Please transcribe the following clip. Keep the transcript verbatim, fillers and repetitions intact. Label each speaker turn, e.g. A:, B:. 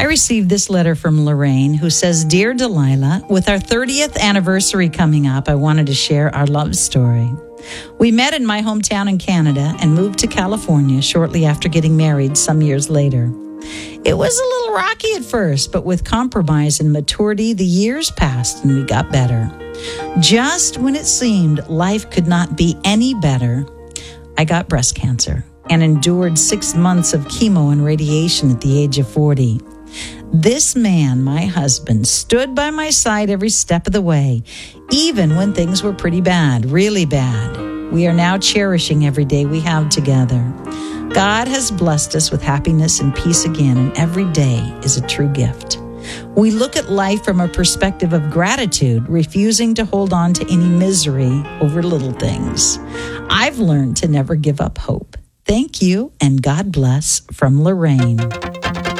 A: I received this letter from Lorraine, who says, Dear Delilah, with our thirtieth anniversary coming up, I wanted to share our love story. We met in my hometown in Canada and moved to California shortly after getting married some years later. It was a little rocky at first, but with compromise and maturity, the years passed and we got better. Just when it seemed life could not be any better, I got breast cancer and endured six months of chemo and radiation at the age of forty. This man, my husband, stood by my side every step of the way, even when things were pretty bad, really bad. We are now cherishing every day we have together. God has blessed us with happiness and peace again, and every day is a true gift. We look at life from a perspective of gratitude, refusing to hold on to any misery over little things. I've learned to never give up hope. Thank you, and God bless, from Lorraine.